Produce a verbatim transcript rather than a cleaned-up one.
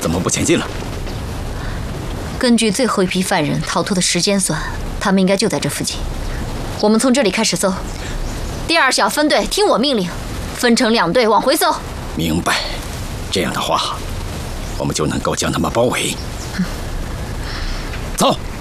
怎么不前进了？ 根据最后一批犯人逃脱的时间算，他们应该就在这附近。我们从这里开始搜。第二小分队听我命令，分成两队往回搜。 明白。这样的话，我们就能够将他们包围。嗯、走。